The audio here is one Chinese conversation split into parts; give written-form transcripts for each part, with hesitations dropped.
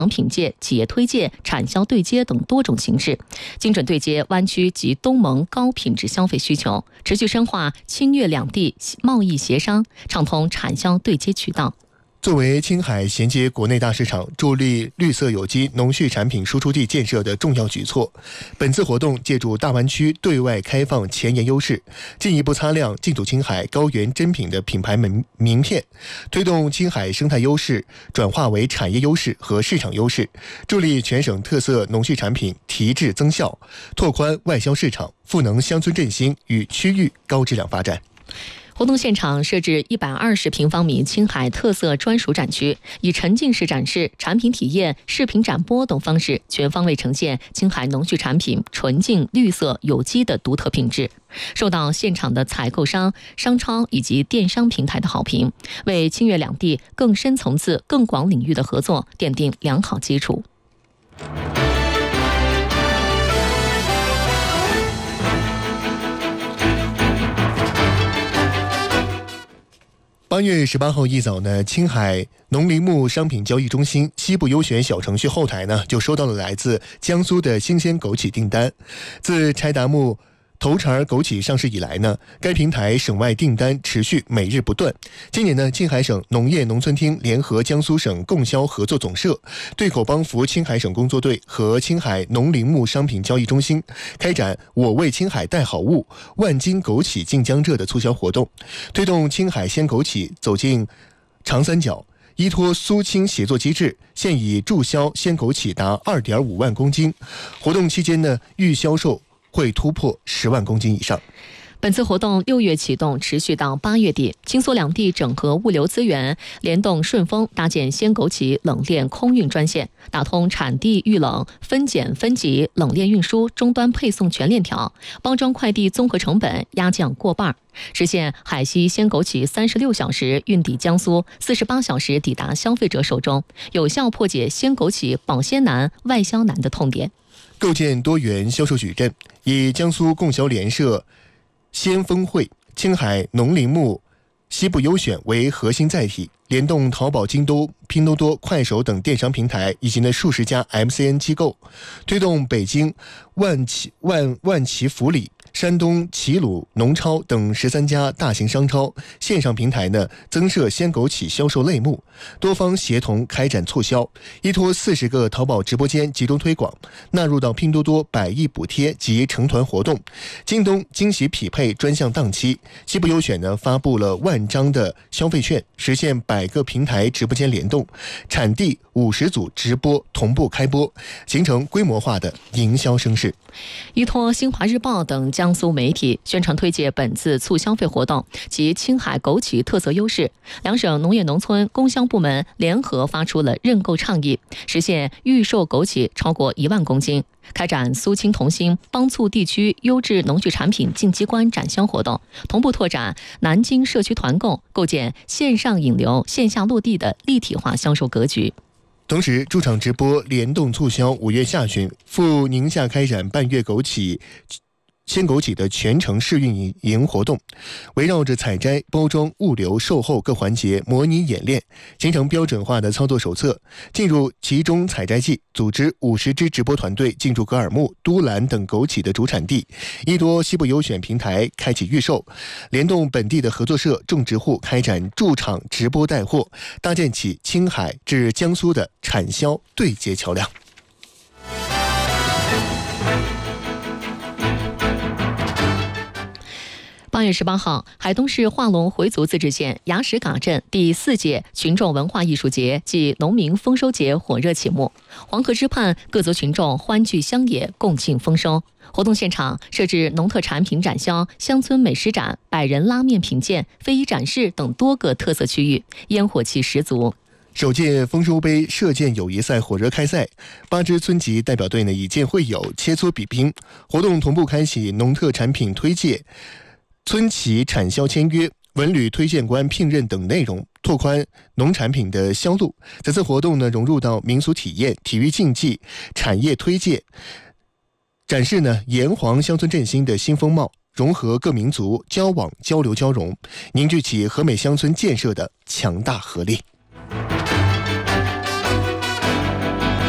品界、企业推介、产销对接等多种形式，精准对接湾区及东盟高品质消费需求，持续深化青粤两地贸易协商，畅通产销对接渠道。 作为青海衔接国内大市场、助力绿色有机农畜产品输出地建设的重要举措，本次活动借助大湾区对外开放前沿优势，进一步擦亮净土青海高原珍品的品牌名片，推动青海生态优势转化为产业优势和市场优势，助力全省特色农畜产品提质增效，拓宽外销市场，赋能乡村振兴与区域高质量发展。 活动现场设置120平方米青海特色专属展区，以沉浸式展示、产品体验、视频展播等方式，全方位呈现青海农畜产品纯净、绿色、有机的独特品质。受到现场的采购商、商超以及电商平台的好评，为青粤两地更深层次、更广领域的合作奠定良好基础。 8月18号一早呢，青海农林牧商品交易中心西部优选小程序后台呢，就收到了来自江苏的新鲜枸杞订单。自柴达木头茬枸杞上市以来呢，该平台省外订单持续每日不断。今年呢，青海省农业农村厅联合江苏省供销合作总社、对口帮扶青海省工作队和青海农林牧商品交易中心开展“我为青海带好物，万斤枸杞进江浙”的促销活动，推动青海鲜枸杞走进长三角。依托苏青协作机制，现已注销鲜枸杞达2.5万公斤。活动期间呢，预销售会突破10万公斤以上。 本次活动6月启动，持续到8月底。青苏两地整合物流资源，联动顺丰搭建鲜枸杞冷链空运专线，打通产地预冷、分拣分级、冷链运输、终端配送全链条，包装快递综合成本压降过半，实现海西鲜枸杞36小时运抵江苏，48小时抵达消费者手中，有效破解鲜枸杞保鲜难、外销难的痛点。 构建多元销售矩阵，以江苏供销联社、先锋会、青海农林牧西部优选为核心载体，联动淘宝、京东、拼多多、快手等电商平台以及数十家 MCN 机构，推动北京万旗福里、山东齐鲁农超等13家大型商超线上平台增设鲜枸杞销售类目，多方协同开展促销，依托40个淘宝直播间集中推广，纳入到拼多多100亿补贴及成团活动，京东惊喜匹配专项档期，西部优选发布了万张的消费券，实现100个平台直播间联动，产地50组直播同步开播，形成规模化的营销声势。 依托新华日报等江苏媒体宣传推介本次促消费活动及青海枸杞特色优势，两省农业农村供销部门联合发出了认购倡议，实现预售枸杞超过1万公斤，开展苏青同心帮促地区优质农畜产品进机关展销活动，同步拓展南京社区团购，构建线上引流、线下落地的立体化销售格局。 同时，驻场直播联动促销5月下旬赴宁夏开展半月鲜枸杞的全程试运营活动，围绕着采摘、包装、物流、售后各环节模拟演练，形成标准化的操作手册。进入集中采摘季，组织50支直播团队进驻格尔木、都兰等枸杞的主产地，依托西部优选平台开启预售，联动本地的合作社、种植户开展驻场直播带货，搭建起青海至江苏的产销对接桥梁。 8月18号，海东市化龙回族自治县雅史嘎镇第4届群众文化艺术节暨农民丰收节火热启幕，黄河之畔各族群众欢聚乡野，共庆丰收。活动现场设置农特产品展销、乡村美食展、百人拉面品鉴、非遗展示等多个特色区域，烟火气十足。 首届丰收杯射箭友谊赛火热开赛，8支村级代表队以剑会友、切磋比拼。活动同步开启农特产品推介、村企产销签约、文旅推荐官聘任等内容，拓宽农产品的销路。此次活动融入到民俗体验、体育竞技、产业推介，展示炎黄乡村振兴的新风貌，融合各民族交往交流交融，凝聚起和美乡村建设的强大合力。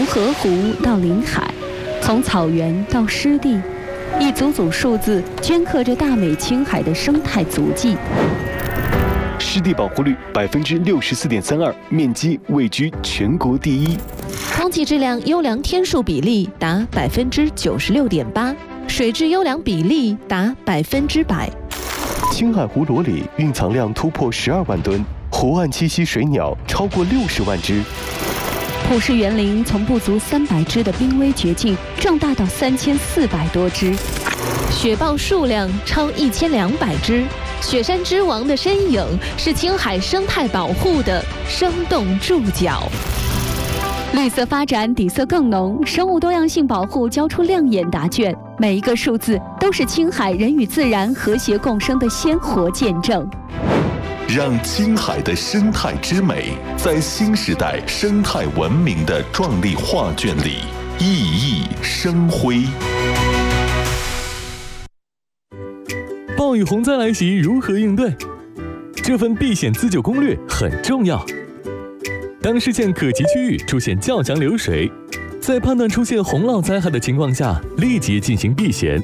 河湖到临海，从草原到湿地，一组组数字镌刻着大美青海的生态足迹。 湿地保护率64.32%，面积位居全国第一。 空气质量优良天数比例达96.8%，水质优良比例达100%。 青海湖裸里蕴藏量突破12万吨，湖岸栖息水鸟超过60万只。 普氏园林从不足300只的濒危绝境壮大到3400多只， 雪豹数量超1200只。雪山之王的身影是青海生态保护的生动注脚。 绿色发展底色更浓，生物多样性保护交出亮眼答卷，每一个数字都是青海人与自然和谐共生的鲜活见证。 让青海的生态之美在新时代生态文明的壮丽画卷里熠熠生辉。 暴雨洪灾来袭，如何应对？这份避险自救攻略很重要。当视线可及区域出现较强流水，在判断出现洪涝灾害的情况下，立即进行避险。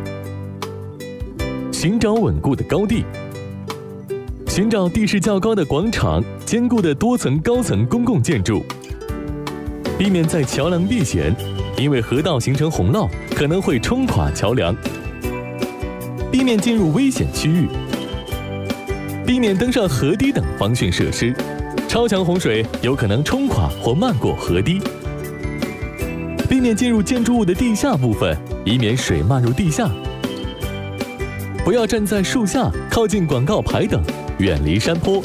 寻找稳固的高地，寻找地势较高的广场、坚固的多层高层公共建筑，避免在桥梁避险，因为河道形成洪涝可能会冲垮桥梁。避免进入危险区域，避免登上河堤等防汛设施，超强洪水有可能冲垮或漫过河堤。避免进入建筑物的地下部分，以免水漫入地下。不要站在树下、靠近广告牌等，远离山坡。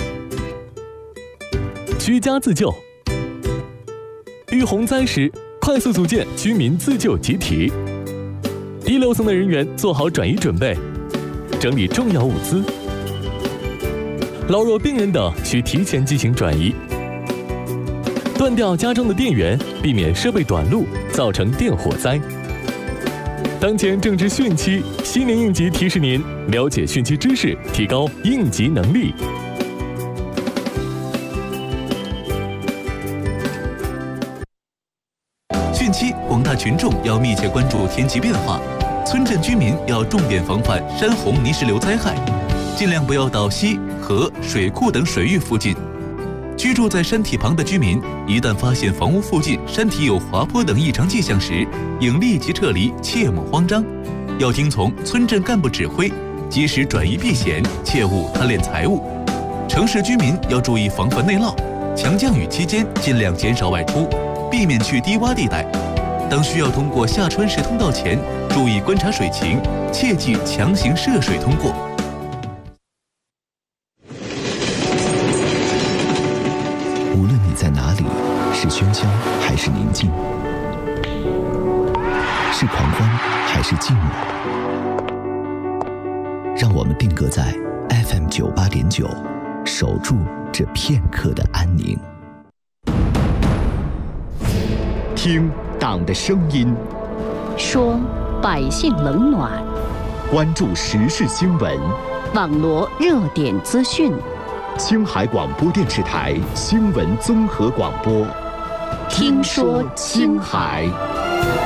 居家自救，遇洪灾时，快速组建居民自救集体。低楼层的人员做好转移准备，整理重要物资。老弱病人等需提前进行转移。断掉家中的电源，避免设备短路，造成电火灾。当前正值汛期，新年应急提示您了解汛期知识，提高应急能力。 汛期，广大群众要密切关注天气变化，村镇居民要重点防范山洪泥石流灾害，尽量不要到溪、河、水库等水域附近。居住在山体旁的居民，一旦发现房屋附近山体有滑坡等异常迹象时，应立即撤离，切莫慌张。要听从村镇干部指挥，及时转移避险，切勿贪恋财物。城市居民要注意防范内涝，强降雨期间尽量减少外出，避免去低洼地带。当需要通过下穿石通道前，注意观察水情，切忌强行涉水通过。 无论你在哪里，是喧嚣还是宁静，是狂欢还是寂寞，让我们定格在 FM 98.9，守住这片刻的安宁。 听党的声音， 说百姓冷暖， 关注时事新闻， 网罗热点资讯。 青海广播电视台新闻综合广播， 听说青海。